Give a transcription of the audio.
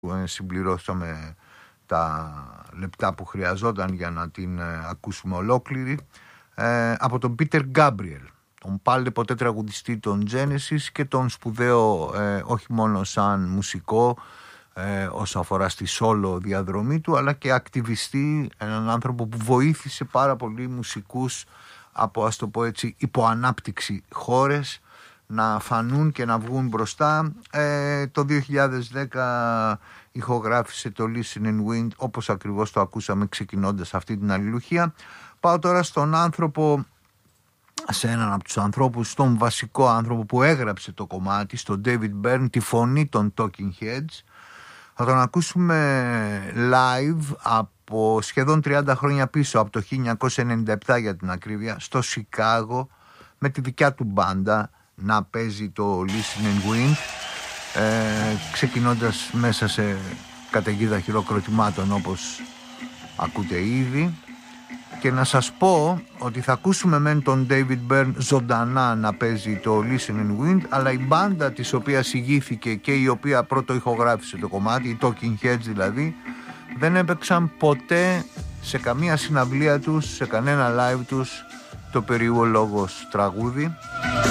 συμπληρώσαμε τα λεπτά που χρειαζόταν για να την ακούσουμε ολόκληρη, από τον Peter Gabriel, τον πάλι ποτέ τραγουδιστή των Genesis και τον σπουδαίο όχι μόνο σαν μουσικό όσο αφορά στη solo διαδρομή του, αλλά και ακτιβιστή, έναν άνθρωπο που βοήθησε πάρα πολλοί μουσικούς από, ας το πω έτσι, υποανάπτυξη χώρες να φανούν και να βγουν μπροστά. Το 2010 ηχογράφησε το Listen in Wind, όπως ακριβώς το ακούσαμε ξεκινώντας αυτή την αλληλουχία. Πάω τώρα στον άνθρωπο, σε έναν από τους ανθρώπους, τον βασικό άνθρωπο που έγραψε το κομμάτι, στον David Byrne, τη φωνή των Talking Heads. Θα τον ακούσουμε live από σχεδόν 30 χρόνια πίσω, από το 1997 για την ακρίβεια, στο Σικάγο, με τη δικιά του μπάντα να παίζει το Listen in Wind, ξεκινώντας μέσα σε καταιγίδα χειροκροτημάτων όπως ακούτε ήδη. Και να σας πω ότι θα ακούσουμε μεν τον David Byrne ζωντανά να παίζει το Listen in Wind, αλλά η μπάντα της οποίας ηγήθηκε και η οποία πρώτο ηχογράφησε το κομμάτι, οι Talking Heads δηλαδή, δεν έπαιξαν ποτέ σε καμία συναυλία τους, σε κανένα live τους, το περίεργο λόγος τραγούδι.